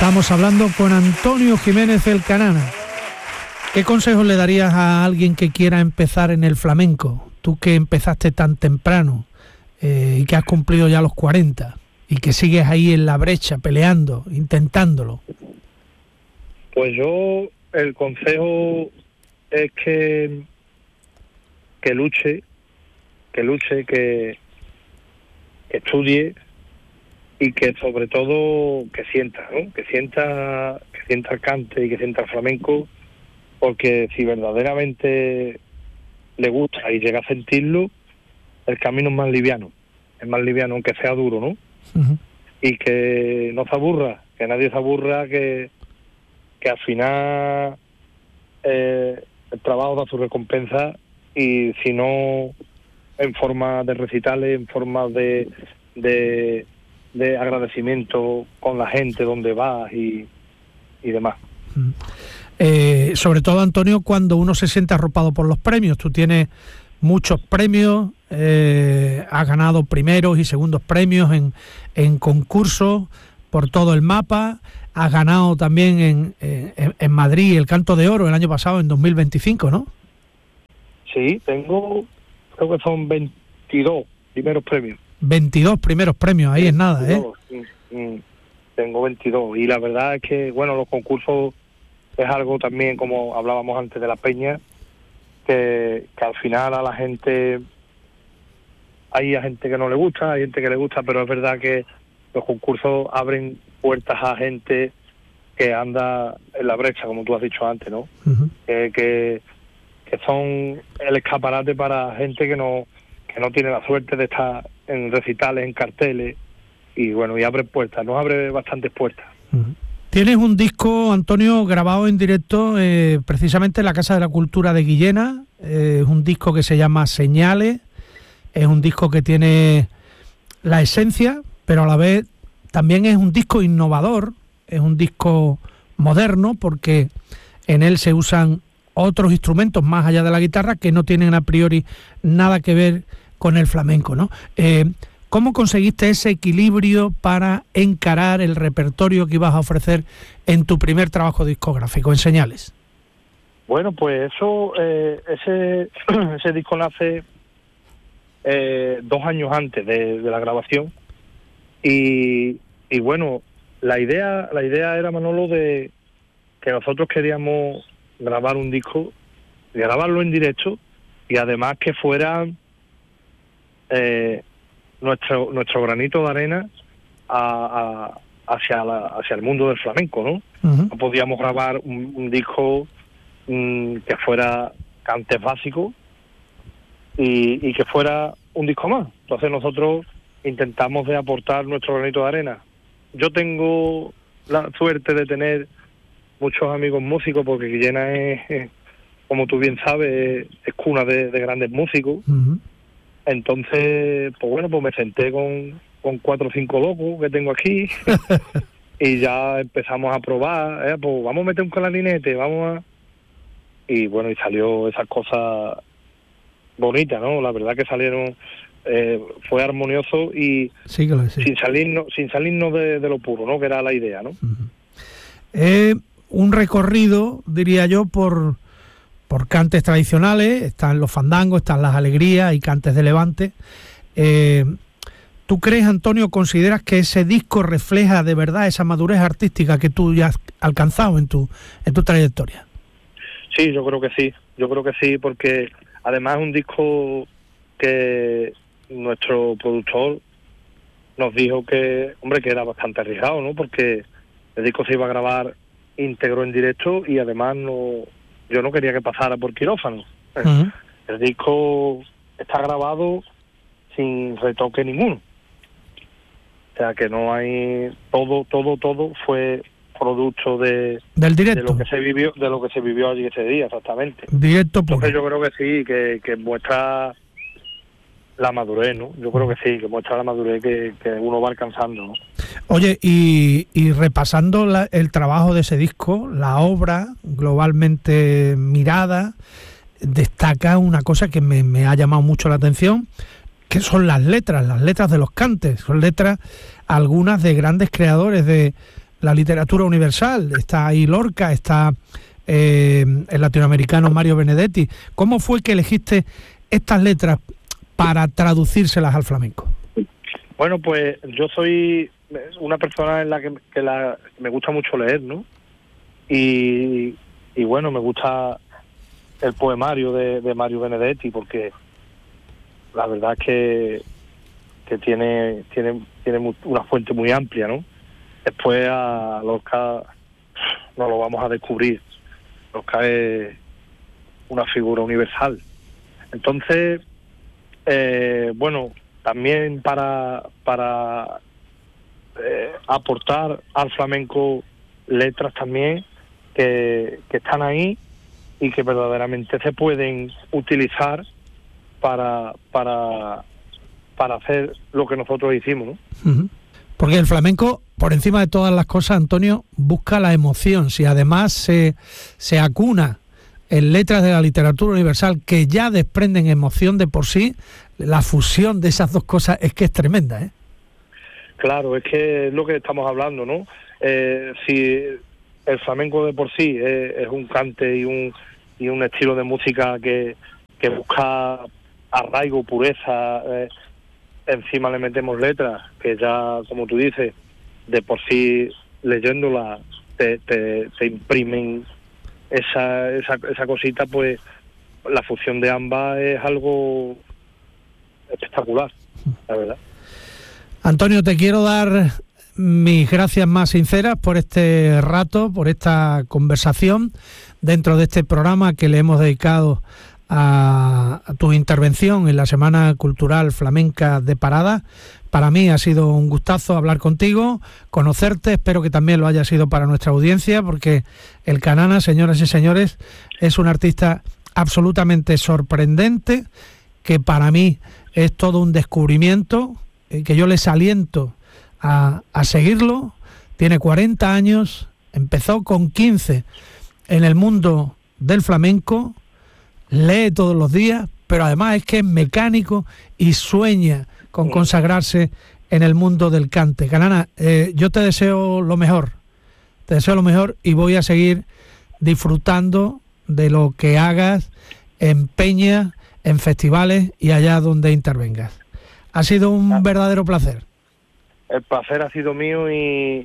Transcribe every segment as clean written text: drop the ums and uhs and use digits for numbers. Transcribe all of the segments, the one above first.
Estamos hablando con Antonio Jiménez el Canana. ¿Qué consejos le darías a alguien que quiera empezar en el flamenco? Tú que empezaste tan temprano y que has cumplido ya los 40 y que sigues ahí en la brecha, peleando, intentándolo. Pues yo, el consejo es que luche, que estudie y que sobre todo que sienta, ¿no? Que sienta el cante y que sienta el flamenco, porque si verdaderamente le gusta y llega a sentirlo, el camino es más liviano aunque sea duro, ¿no? Uh-huh. Y que no se aburra, que nadie se aburra, que al final el trabajo da su recompensa, y si no en forma de recitales, en forma de agradecimiento con la gente donde vas y demás. Sobre todo, Antonio, cuando uno se siente arropado por los premios. Tú tienes muchos premios, has ganado primeros y segundos premios en concursos por todo el mapa, has ganado también en Madrid el Canto de Oro el año pasado, en 2025, ¿no? Sí, creo que son 22 primeros premios. 22 primeros premios, ahí 22, es nada, ¿eh? Tengo 22, y la verdad es que, bueno, los concursos es algo también, como hablábamos antes de la peña, que al final a la gente, hay gente que no le gusta, hay gente que le gusta, pero es verdad que los concursos abren puertas a gente que anda en la brecha, como tú has dicho antes, ¿no? Uh-huh. Que son el escaparate para gente que no tiene la suerte de estar en recitales, en carteles, y bueno, y abre puertas, nos abre bastantes puertas. Uh-huh. Tienes un disco, Antonio, grabado en directo precisamente en la Casa de la Cultura de Guillena. Es un disco que se llama Señales, es un disco que tiene la esencia, pero a la vez también es un disco innovador, es un disco moderno, porque en él se usan otros instrumentos más allá de la guitarra que no tienen a priori nada que ver con el flamenco, ¿no? ¿Cómo conseguiste ese equilibrio para encarar el repertorio que ibas a ofrecer en tu primer trabajo discográfico, en Señales? Bueno, pues eso, ese disco nace 2 años antes de la grabación, y bueno, la idea era, Manolo, de que nosotros queríamos grabar un disco, grabarlo en directo, y además que fuera nuestro granito de arena hacia el mundo del flamenco, ¿no? Uh-huh. No podíamos grabar un disco que fuera cantes básicos y que fuera un disco más. Entonces nosotros intentamos de aportar nuestro granito de arena. Yo tengo la suerte de tener muchos amigos músicos, porque Guillena es, como tú bien sabes, es cuna de grandes músicos. Uh-huh. Entonces, pues bueno, pues me senté con 4 o 5 locos que tengo aquí y ya empezamos a probar, pues vamos a meter un clarinete, y bueno, y salió esas cosas bonitas, ¿no? La verdad que salieron, fue armonioso y sí, sin salirnos de lo puro, ¿no? Que era la idea, ¿no? Uh-huh. Un recorrido, diría yo, por cantes tradicionales. Están los fandangos, están las alegrías y cantes de levante. ¿Tú crees, Antonio, consideras que ese disco refleja de verdad esa madurez artística que tú ya has alcanzado en tu trayectoria? Sí, yo creo que sí, porque además es un disco que nuestro productor nos dijo que era bastante arriesgado, ¿no? Porque el disco se iba a grabar íntegro en directo, y además yo no quería que pasara por quirófano. Uh-huh. El disco está grabado sin retoque ninguno. O sea que no hay, todo fue producto del directo, de lo que se vivió allí ese día, exactamente. Directo. Entonces yo creo que sí, que muestra la madurez, ¿no? Yo creo que sí, que muestra la madurez que uno va alcanzando, ¿no? Oye, y repasando el trabajo de ese disco, la obra globalmente mirada, destaca una cosa que me ha llamado mucho la atención, que son las letras de los cantes. Son letras, algunas de grandes creadores de la literatura universal. Está ahí Lorca, está el latinoamericano Mario Benedetti. ¿Cómo fue que elegiste estas letras para traducírselas al flamenco? Bueno, pues yo soy una persona en la que me gusta mucho leer, ¿no? Y bueno, me gusta el poemario de Mario Benedetti, porque la verdad es que tiene una fuente muy amplia, ¿no? Después a Lorca no lo vamos a descubrir. Lorca es una figura universal. Entonces, bueno, también para aportar al flamenco letras también que están ahí y que verdaderamente se pueden utilizar para hacer lo que nosotros hicimos, ¿no? Uh-huh. Porque el flamenco, por encima de todas las cosas, Antonio, busca la emoción. Si además se acuna en letras de la literatura universal que ya desprenden emoción de por sí, la fusión de esas dos cosas es que es tremenda, ¿eh? Claro, es que es lo que estamos hablando, ¿no? Si el flamenco de por sí es un cante y un estilo de música que busca arraigo, pureza, encima le metemos letras que ya, como tú dices, de por sí leyéndola te imprimen esa cosita, pues la fusión de ambas es algo espectacular, la verdad. Antonio, te quiero dar mis gracias más sinceras por este rato, por esta conversación dentro de este programa que le hemos dedicado a tu intervención en la Semana Cultural Flamenca de Parada. Para mí ha sido un gustazo hablar contigo, conocerte, espero que también lo haya sido para nuestra audiencia, porque el Canana, señoras y señores, es un artista absolutamente sorprendente, que para mí es todo un descubrimiento, que yo les aliento a seguirlo. Tiene 40 años, empezó con 15 en el mundo del flamenco, lee todos los días, pero además es que es mecánico y sueña con consagrarse en el mundo del cante. Canana, yo te deseo lo mejor y voy a seguir disfrutando de lo que hagas en peñas, en festivales y allá donde intervengas. Ha sido un verdadero placer. El placer ha sido mío y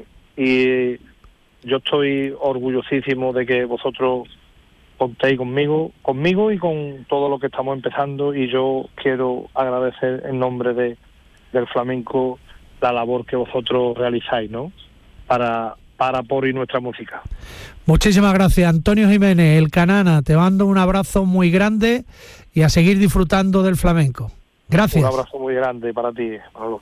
yo estoy orgullosísimo de que vosotros contéis conmigo y con todo lo que estamos empezando, y yo quiero agradecer en nombre del flamenco la labor que vosotros realizáis, ¿no? Para por nuestra música. Muchísimas gracias, Antonio Jiménez, el Canana. Te mando un abrazo muy grande y a seguir disfrutando del flamenco. Gracias. Un abrazo muy grande para ti, Pablo.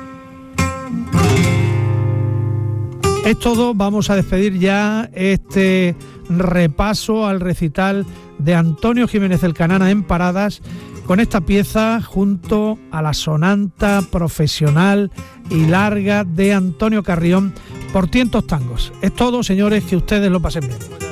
Es todo, vamos a despedir ya este repaso al recital de Antonio Jiménez el Canana en Paradas con esta pieza junto a la sonanta profesional y larga de Antonio Carrión, Por tientos tangos. Es todo, señores, que ustedes lo pasen bien.